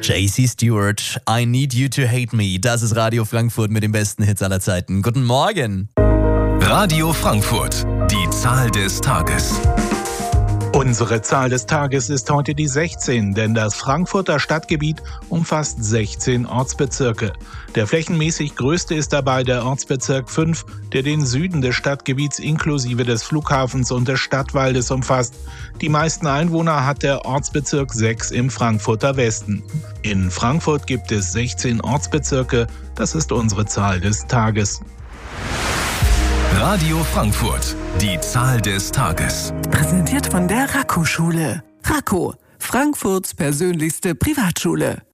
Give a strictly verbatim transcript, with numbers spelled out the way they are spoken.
J C Stewart, I Need You to Hate Me. Das ist Radio Frankfurt mit den besten Hits aller Zeiten. Guten Morgen. Radio Frankfurt, die Zahl des Tages. Unsere Zahl des Tages ist heute die sechzehn, denn das Frankfurter Stadtgebiet umfasst sechzehn Ortsbezirke. Der flächenmäßig größte ist dabei der Ortsbezirk fünf, der den Süden des Stadtgebiets inklusive des Flughafens und des Stadtwaldes umfasst. Die meisten Einwohner hat der Ortsbezirk sechs im Frankfurter Westen. In Frankfurt gibt es sechzehn Ortsbezirke, das ist unsere Zahl des Tages. Radio Frankfurt, die Zahl des Tages. Präsentiert von der Raco-Schule. Raco, Frankfurts persönlichste Privatschule.